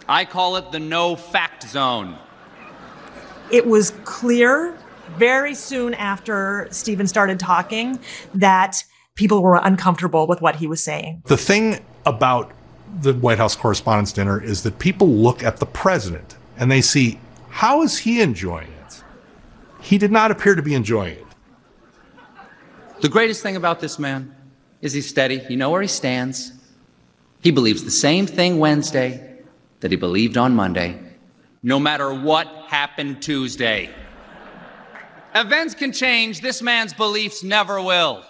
I call it the no fact zone. It was clear very soon after Stephen started talking that people were uncomfortable with what he was saying. The thing about the White House Correspondents' Dinner is that people look at the president and they see, how is he enjoying it? He did not appear to be enjoying it. The greatest thing about this man is he's steady. You know where he stands. He believes the same thing Wednesday that he believed on Monday, no matter what happened Tuesday. Events can change. This man's beliefs never will.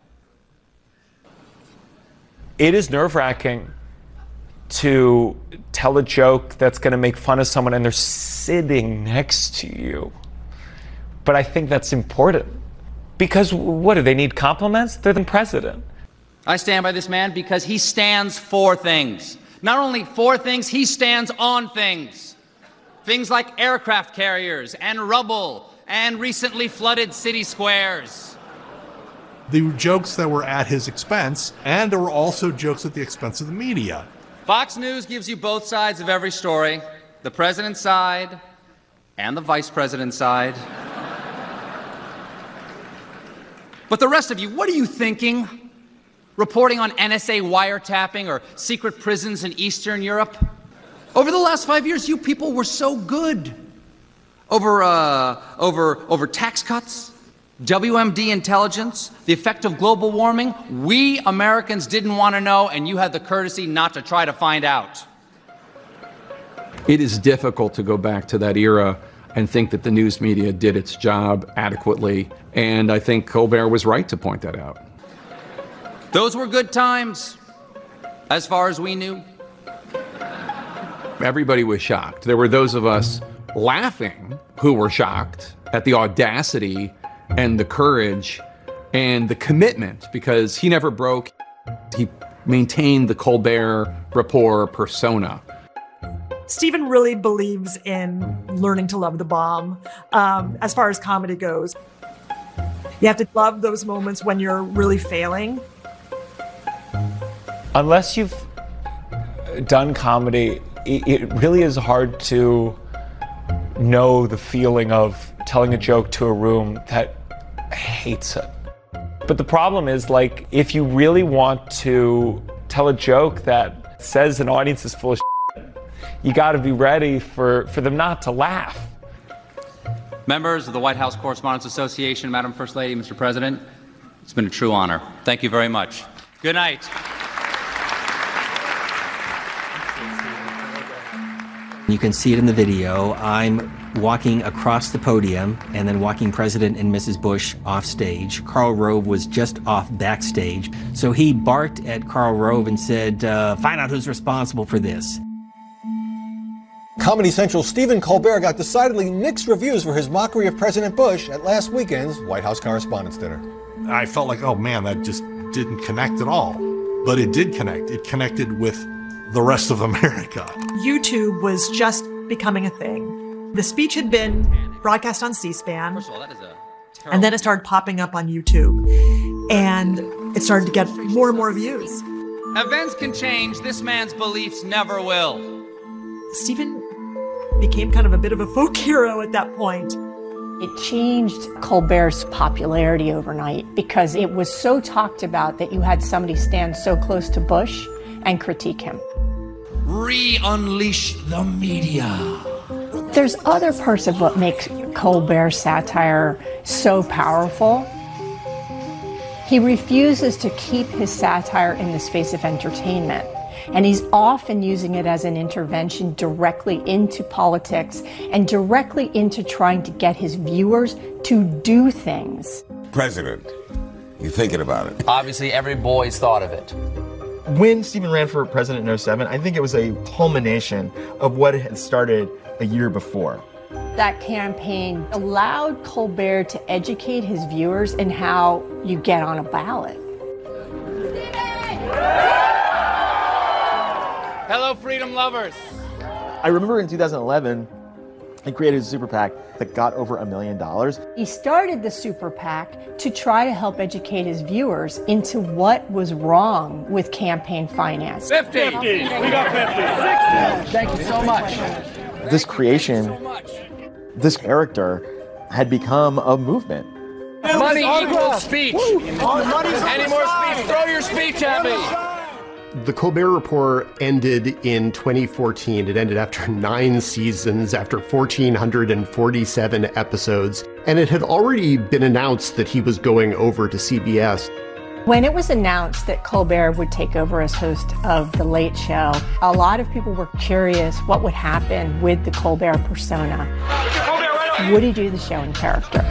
It is nerve-wracking to tell a joke that's going to make fun of someone and they're sitting next to you. But I think that's important. Because what do they need, compliments? They're the president. I stand by this man because he stands for things. Not only for things, he stands on things. Things like aircraft carriers and rubble and recently flooded city squares. There were jokes that were at his expense, and there were also jokes at the expense of the media. Fox News gives you both sides of every story, the president's side and the vice president's side. But the rest of you, what are you thinking? Reporting on NSA wiretapping or secret prisons in Eastern Europe? Over the last 5 years, you people were so good. Over tax cuts, WMD intelligence, the effect of global warming. We Americans didn't want to know, and you had the courtesy not to try to find out. It is difficult to go back to that era and think that the news media did its job adequately, and I think Colbert was right to point that out. Those were good times, as far as we knew. Everybody was shocked. There were those of us laughing who were shocked at the audacity and the courage and the commitment, because he never broke. He maintained the Colbert Report persona. Stephen really believes in learning to love the bomb as far as comedy goes. You have to love those moments when you're really failing. Unless you've done comedy, it really is hard to know the feeling of telling a joke to a room that hates it. But the problem is, like, if you really want to tell a joke that says an audience is full of shit, you got to be ready for them not to laugh. Members of the White House Correspondents Association, Madam First Lady, Mr. President, it's been a true honor. Thank you very much. Good night. You can see it in the video. I'm walking across the podium and then walking President and Mrs. Bush off stage. Karl Rove was just off backstage. So he barked at Karl Rove and said, find out who's responsible for this. Comedy Central's Stephen Colbert got decidedly mixed reviews for his mockery of President Bush at last weekend's White House Correspondents' Dinner. I felt like, oh man, that just didn't connect at all. But it did connect. It connected with the rest of America. YouTube was just becoming a thing. The speech had been broadcast on C-SPAN, First of all, that is a terrible... and then it started popping up on YouTube, and it started to get more and more views. Events can change. This man's beliefs never will. Stephen became kind of a bit of a folk hero at that point. It changed Colbert's popularity overnight because it was so talked about that you had somebody stand so close to Bush and critique him. Re-unleash the media. There's other parts of what makes Colbert's satire so powerful. He refuses to keep his satire in the space of entertainment, and he's often using it as an intervention directly into politics and directly into trying to get his viewers to do things. President, you're thinking about it. Obviously, every boy's thought of it. When Stephen ran for president in 2007, I think it was a culmination of what had started a year before. That campaign allowed Colbert to educate his viewers in how you get on a ballot. Hello, freedom lovers. I remember in 2011, he created a super PAC that got over $1 million. He started the super PAC to try to help educate his viewers into what was wrong with campaign finance. 50. We got 50. Thank you so much. This creation, this character, had become a movement. Money equals speech. Any more speech? Throw your speech at me. The Colbert Report ended in 2014. It ended after 9 seasons, after 1,447 episodes, and it had already been announced that he was going over to CBS. When it was announced that Colbert would take over as host of The Late Show, a lot of people were curious what would happen with the Colbert persona. Would he do the show in character?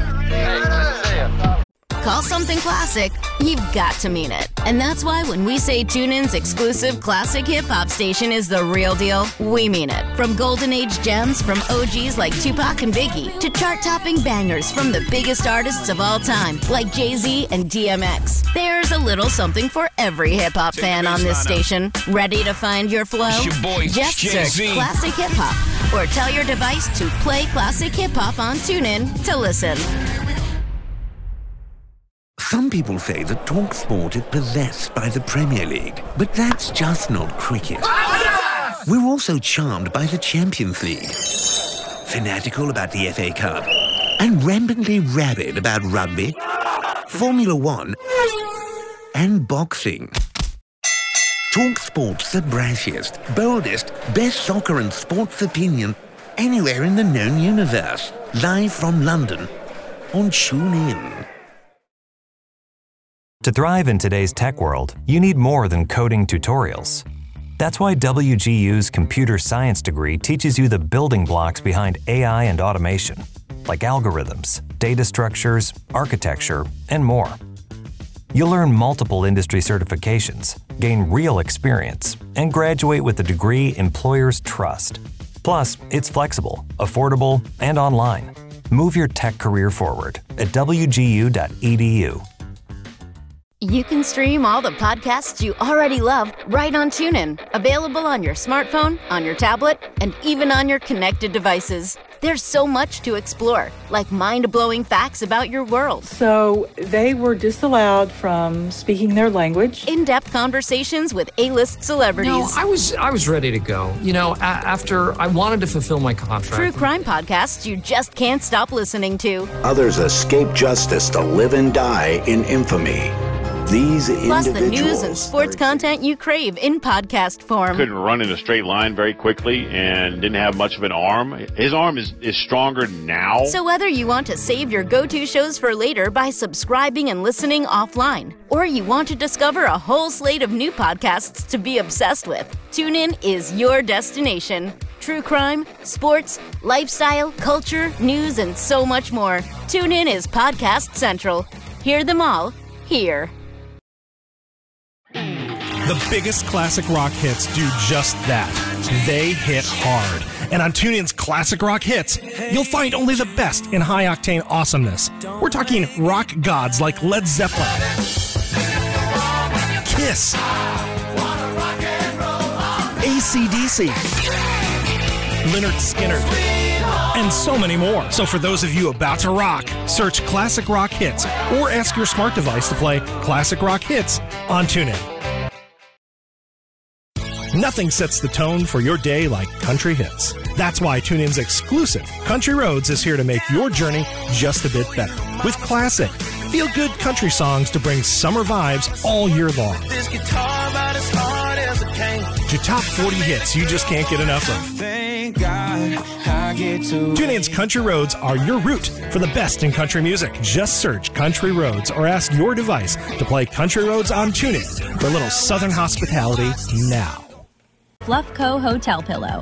Call something classic, you've got to mean it. And that's why when we say TuneIn's exclusive classic hip-hop station is the real deal, we mean it. From golden age gems from OGs like Tupac and Biggie to chart-topping bangers from the biggest artists of all time like Jay-Z and DMX. There's a little something for every hip-hop fan on this station. Ready to find your flow? Just search Classic Hip Hop or tell your device to play Classic Hip Hop on TuneIn to listen. Some people say that TalkSport is possessed by the Premier League, but that's just not cricket. We're also charmed by the Champions League, fanatical about the FA Cup, and rampantly rabid about rugby, Formula One, and boxing. TalkSport's the brashiest, boldest, best soccer and sports opinion anywhere in the known universe. Live from London on TuneIn. To thrive in today's tech world, you need more than coding tutorials. That's why WGU's computer science degree teaches you the building blocks behind AI and automation, like algorithms, data structures, architecture, and more. You'll earn multiple industry certifications, gain real experience, and graduate with a degree employers trust. Plus, it's flexible, affordable, and online. Move your tech career forward at wgu.edu. You can stream all the podcasts you already love right on TuneIn. Available on your smartphone, on your tablet, and even on your connected devices. There's so much to explore, like mind-blowing facts about your world. So they were disallowed from speaking their language. In-depth conversations with A-list celebrities. No, I was ready to go. You know, after I wanted to fulfill my contract. True crime podcasts you just can't stop listening to. Others escape justice to live and die in infamy. These Plus the news and sports content you crave in podcast form. Couldn't run in a straight line very quickly and didn't have much of an arm. His arm is stronger now. So whether you want to save your go-to shows for later by subscribing and listening offline, or you want to discover a whole slate of new podcasts to be obsessed with, TuneIn is your destination. True crime, sports, lifestyle, culture, news, and so much more. TuneIn is Podcast Central. Hear them all here. The biggest classic rock hits do just that. They hit hard. And on TuneIn's Classic Rock Hits, you'll find only the best in high-octane awesomeness. We're talking rock gods like Led Zeppelin, Kiss, AC/DC, Lynyrd Skynyrd, and so many more. So for those of you about to rock, search Classic Rock Hits or ask your smart device to play Classic Rock Hits on TuneIn. Nothing sets the tone for your day like country hits. That's why TuneIn's exclusive Country Roads is here to make your journey just a bit better. With classic, feel-good country songs to bring summer vibes all year long. To top 40 hits you just can't get enough of. TuneIn's Country Roads are your route for the best in country music. Just search Country Roads or ask your device to play Country Roads on TuneIn for a little Southern hospitality now. Fluffco Hotel Pillow.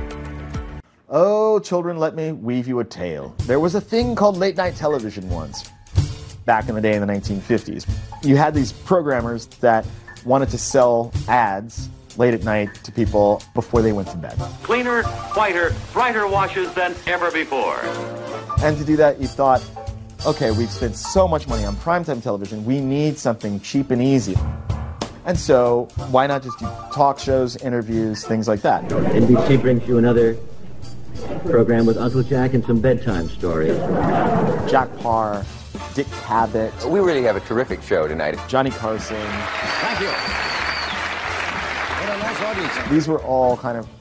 Oh, children, let me weave you a tale. There was a thing called late night television once, back in the day in the 1950s. You had these programmers that wanted to sell ads late at night to people before they went to bed. Cleaner, whiter, brighter washes than ever before. And to do that, you thought, okay, we've spent so much money on primetime television, we need something cheap and easy. And so, why not just do talk shows, interviews, things like that? NBC brings you another program with Uncle Jack and some bedtime stories. Jack Paar, Dick Cavett. We really have a terrific show tonight. Johnny Carson. Thank you. What a nice audience. These were all kind of